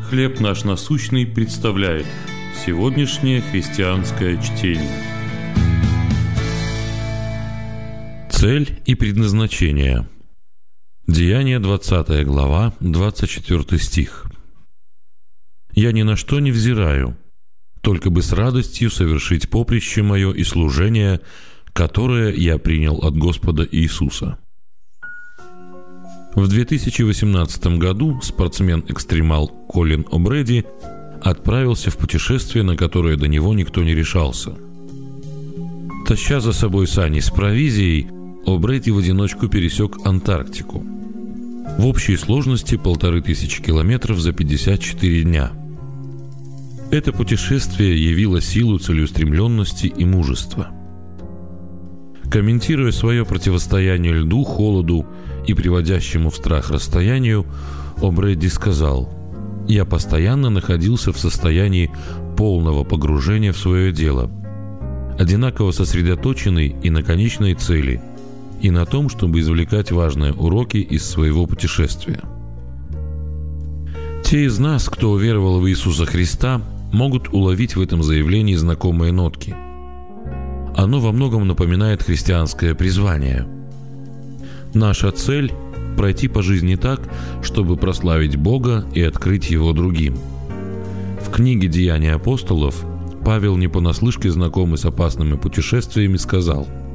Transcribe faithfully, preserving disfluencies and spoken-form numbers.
«Хлеб наш насущный» представляет сегодняшнее христианское чтение. Цель и предназначение. Деяния, двадцатая глава, двадцать четвёртый стих. «Я ни на что не взираю, только бы с радостью совершить поприще мое и служение, которое я принял от Господа Иисуса». В две тысячи восемнадцатом году спортсмен-экстремал Колин О'Брэди отправился в путешествие, на которое до него никто не решался. Таща за собой сани с провизией, О'Брэди в одиночку пересек Антарктику. В общей сложности полторы тысячи километров за пятьдесят четыре дня. Это путешествие явило силу целеустремленности и мужества. Комментируя свое противостояние льду, холоду и приводящему в страх расстоянию, О'Брэди сказал: «Я постоянно находился в состоянии полного погружения в свое дело, одинаково сосредоточенный и на конечной цели, и на том, чтобы извлекать важные уроки из своего путешествия». Те из нас, кто уверовал в Иисуса Христа, могут уловить в этом заявлении знакомые нотки. Оно во многом напоминает христианское призвание. Наша цель – пройти по жизни так, чтобы прославить Бога и открыть Его другим. В книге «Деяния апостолов» Павел, не понаслышке знакомый с опасными путешествиями, сказал: